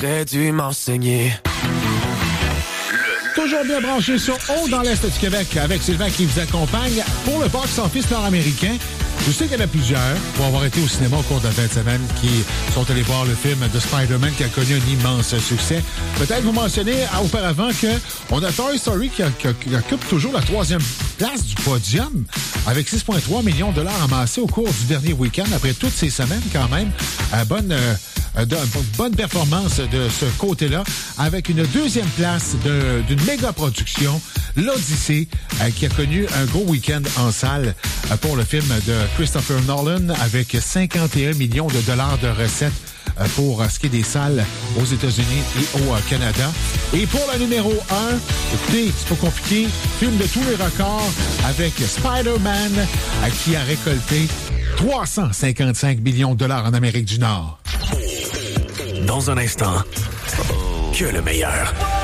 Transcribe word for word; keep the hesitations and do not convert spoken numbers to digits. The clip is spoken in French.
T'aurais dû m'enseigner. Toujours bien branché sur O dans l'Est du Québec avec Sylvain qui vous accompagne pour le box-office nord-américain. Je sais qu'il y en a plusieurs, pour avoir été au cinéma au cours de la fin de semaine, qui sont allés voir le film de Spider-Man qui a connu un immense succès. Peut-être vous mentionnez auparavant qu'on a Toy Story qui, a, qui, a, qui occupe toujours la troisième place du podium avec six virgule trois millions de dollars amassés au cours du dernier week-end après toutes ces semaines quand même. Euh, bonne... Euh, De, bonne performance de ce côté-là, avec une deuxième place de, d'une méga production, l'Odyssée, euh, qui a connu un gros week-end en salle euh, pour le film de Christopher Nolan, avec cinquante et un millions de dollars de recettes euh, pour euh, ce qui est des salles aux États-Unis et au euh, Canada. Et pour le numéro un, écoutez, c'est pas compliqué, film de tous les records, avec Spider-Man, euh, qui a récolté trois cent cinquante-cinq millions de dollars en Amérique du Nord. Dans un instant, que le meilleur.